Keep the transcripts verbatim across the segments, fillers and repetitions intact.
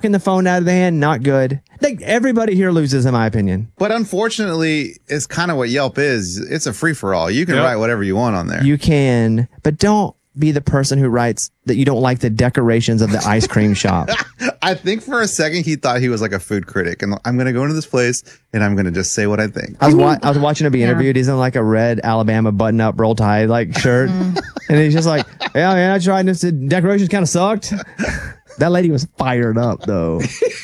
talking the phone out of the hand, not good. Like, everybody here loses, in my opinion. But unfortunately, it's kind of what Yelp is. It's a free-for-all. You can yep. write whatever you want on there. You can, but don't be the person who writes that you don't like the decorations of the ice cream shop. I think for a second he thought he was like a food critic, and I'm going to go into this place and I'm going to just say what I think. I was wa- I was watching him be interviewed. Yeah. He's in like a red Alabama button-up, roll tie like shirt, and he's just like, "Yeah, man, I tried this. The decorations kind of sucked." That lady was fired up though.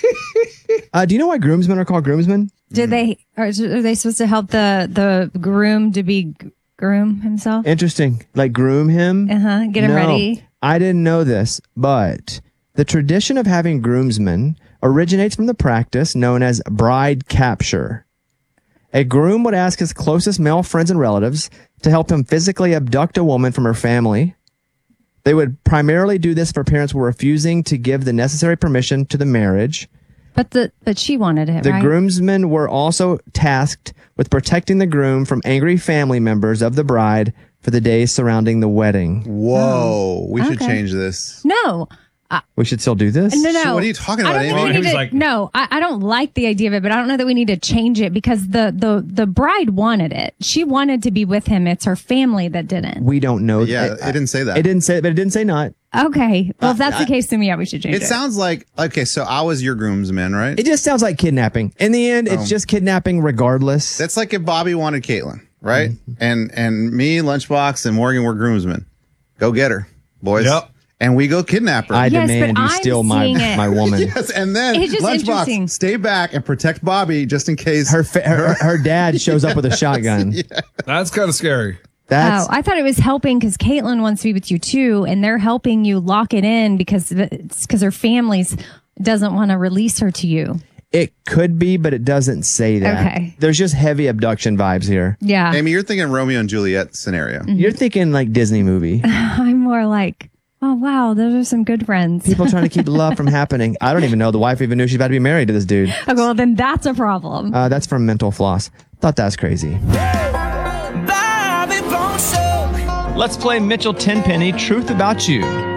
uh, do you know why groomsmen are called groomsmen? Did they are, are they supposed to help the the groom to be groom himself? Interesting. Like groom him? Uh-huh. Get him no, ready. I didn't know this, but the tradition of having groomsmen originates from the practice known as bride capture. A groom would ask his closest male friends and relatives to help him physically abduct a woman from her family. They would primarily do this for parents who were refusing to give the necessary permission to the marriage. But the but she wanted it, The right? groomsmen were also tasked with protecting the groom from angry family members of the bride for the days surrounding the wedding. Whoa, we should Okay. change this. No. We should still do this? No, no. So what are you talking I about, don't think Amy? we He need was to- like- no, I, I don't like the idea of it, but I don't know that we need to change it because the, the, the bride wanted it. She wanted to be with him. It's her family that didn't. We don't know. Yeah, it didn't say that. It didn't say, but it didn't say not. Okay. Well, if that's Uh, the case, then yeah, we should change it. It sounds like, okay, so I was your groomsman, right? It just sounds like kidnapping. In the end, it's Oh. just kidnapping regardless. That's like if Bobby wanted Caitlin, right? And and me, Lunchbox, and Morgan were groomsmen. Go get her, boys. Yep. And we go kidnap her. I Yes, demand but you I'm steal my seeing it. my woman. Yes, and then It's just interesting. Lunchbox, stay back and protect Bobby just in case. Her, fa- her her dad shows up with a shotgun. That's kind of scary. That's Oh, I thought it was helping because Caitlin wants to be with you too, and they're helping you lock it in because it's because her family's doesn't want to release her to you. it could be, but it doesn't say that. Okay. There's just heavy abduction vibes here. Yeah. Amy, you're thinking Romeo and Juliet scenario. You're thinking like Disney movie. I'm more like, oh, wow, those are some good friends. People trying to keep love from happening. I don't even know the wife even knew she's about to be married to this dude. Okay, well, then that's a problem. Uh, that's from Mental Floss. Thought that was crazy. Let's play Mitchell Tenpenny Truth About You.